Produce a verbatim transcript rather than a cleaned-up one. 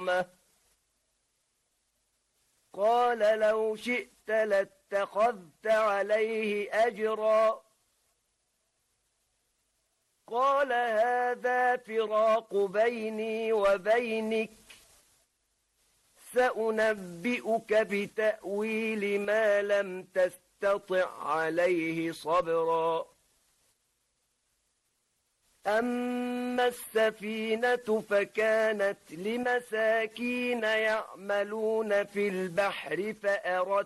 كرامة. قال لو شئت لاتخذت عليه أجرا. قال هذا فراق بيني وبينك، سأنبئك بتأويل ما لم تستطع عليه صبرا. أما السفينة فكانت لمساكين يعملون في البحر فأردت